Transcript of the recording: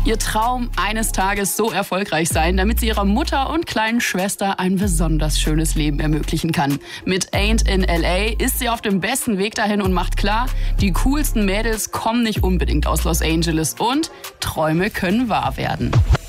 Ihr Traum, eines Tages so erfolgreich sein, damit sie ihrer Mutter und kleinen Schwester ein besonders schönes Leben ermöglichen kann. Mit Ain't in LA ist sie auf dem besten Weg dahin und macht klar, die coolsten Mädels kommen nicht unbedingt aus Los Angeles und Träume können wahr werden.